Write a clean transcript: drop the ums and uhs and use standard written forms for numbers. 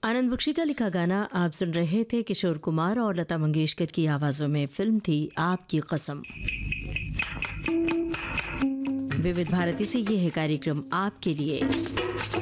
आनंद बख्शी का लिखा गाना आप सुन रहे थे किशोर कुमार और लता मंगेशकर की आवाज़ों में। फिल्म थी आपकी कसम। विविध भारती से ये है कार्यक्रम आपके लिए।